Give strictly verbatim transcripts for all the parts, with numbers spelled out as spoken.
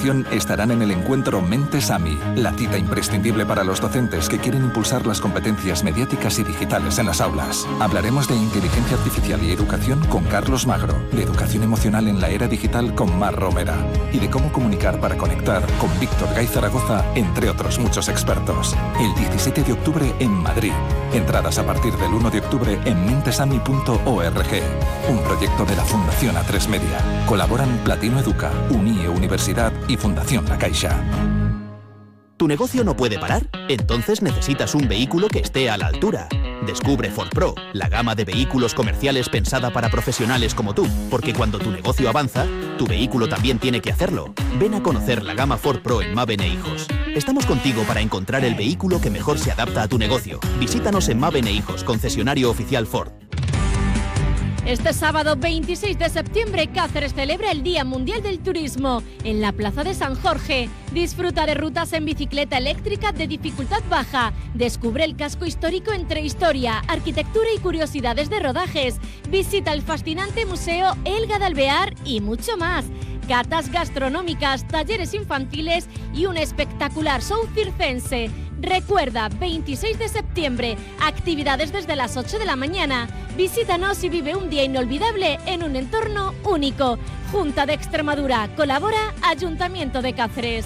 educación estarán en el encuentro Mentes A M I, la cita imprescindible para los docentes que quieren impulsar las competencias mediáticas y digitales en las aulas. Hablaremos de inteligencia artificial y educación con Carlos Magro, de educación emocional en la era digital con Mar Romera y de cómo comunicar para conectar con Víctor Gay Zaragoza, entre otros muchos expertos. El diecisiete de octubre en Madrid. Entradas a partir del uno de octubre en mentesami punto org. Un proyecto de la Fundación A tres Media. Colaboran Platino Educa, Unie Universidad y Fundación La Caixa. ¿Tu negocio no puede parar? Entonces necesitas un vehículo que esté a la altura. Descubre Ford Pro, la gama de vehículos comerciales pensada para profesionales como tú, porque cuando tu negocio avanza, tu vehículo también tiene que hacerlo. Ven a conocer la gama Ford Pro en Maven e Hijos. Estamos contigo para encontrar el vehículo que mejor se adapta a tu negocio. Visítanos en Maven e Hijos, concesionario oficial Ford. Este sábado veintiséis de septiembre, Cáceres celebra el Día Mundial del Turismo en la Plaza de San Jorge. Disfruta de rutas en bicicleta eléctrica de dificultad baja. Descubre el casco histórico entre historia, arquitectura y curiosidades de rodajes. Visita el fascinante Museo Elga de Alvear y mucho más. Catas gastronómicas, talleres infantiles y un espectacular show circense. Recuerda, veintiséis de septiembre, actividades desde las ocho de la mañana. Visítanos y vive un día inolvidable en un entorno único. Junta de Extremadura, colabora Ayuntamiento de Cáceres.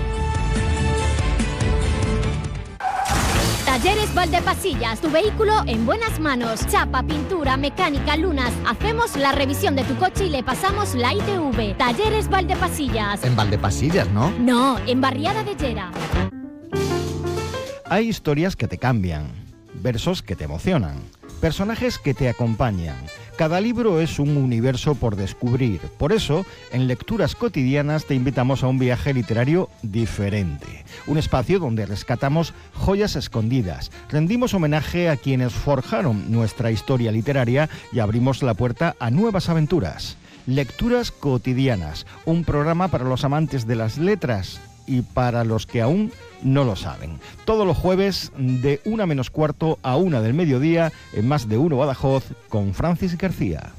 Talleres Valdepasillas, tu vehículo en buenas manos. Chapa, pintura, mecánica, lunas. Hacemos la revisión de tu coche y le pasamos la I T V. Talleres Valdepasillas. En Valdepasillas, ¿no? No, en Barriada de Llera. Hay historias que te cambian, versos que te emocionan, personajes que te acompañan. Cada libro es un universo por descubrir. Por eso, en Lecturas Cotidianas te invitamos a un viaje literario diferente. Un espacio donde rescatamos joyas escondidas, rendimos homenaje a quienes forjaron nuestra historia literaria y abrimos la puerta a nuevas aventuras. Lecturas Cotidianas, un programa para los amantes de las letras y para los que aún no lo saben. Todos los jueves de una menos cuarto a una del mediodía en Más de Uno Badajoz con Francis García.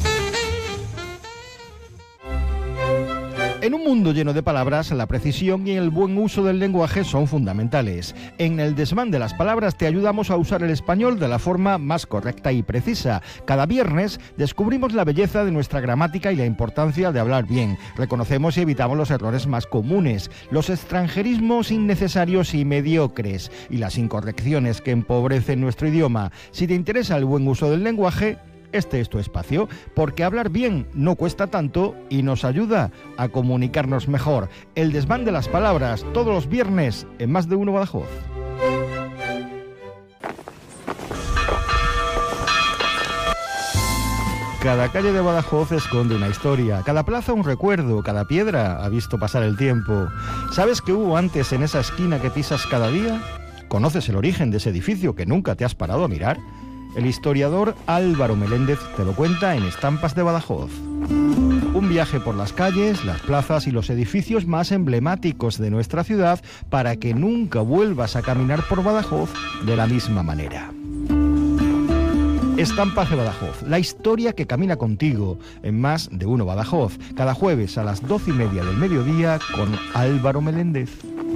En un mundo lleno de palabras, la precisión y el buen uso del lenguaje son fundamentales. En el Desván de las Palabras te ayudamos a usar el español de la forma más correcta y precisa. Cada viernes descubrimos la belleza de nuestra gramática y la importancia de hablar bien. Reconocemos y evitamos los errores más comunes, los extranjerismos innecesarios y mediocres y las incorrecciones que empobrecen nuestro idioma. Si te interesa el buen uso del lenguaje, este es tu espacio, porque hablar bien no cuesta tanto y nos ayuda a comunicarnos mejor. El Desván de las Palabras, todos los viernes en Más de Uno Badajoz. Cada calle de Badajoz esconde una historia, cada plaza un recuerdo, cada piedra ha visto pasar el tiempo. ¿Sabes qué hubo antes en esa esquina que pisas cada día? ¿Conoces el origen de ese edificio que nunca te has parado a mirar? El historiador Álvaro Meléndez te lo cuenta en Estampas de Badajoz. Un viaje por las calles, las plazas y los edificios más emblemáticos de nuestra ciudad para que nunca vuelvas a caminar por Badajoz de la misma manera. Estampas de Badajoz, la historia que camina contigo en Más de Uno Badajoz, cada jueves a las doce y media del mediodía con Álvaro Meléndez.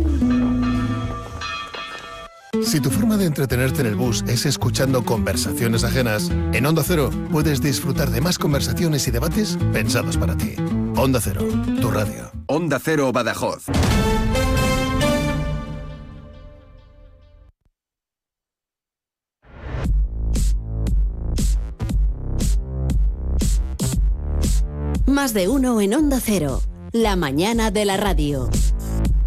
Si tu forma de entretenerte en el bus es escuchando conversaciones ajenas, en Onda Cero puedes disfrutar de más conversaciones y debates pensados para ti. Onda Cero, tu radio. Onda Cero Badajoz. Más de Uno en Onda Cero, la mañana de la radio.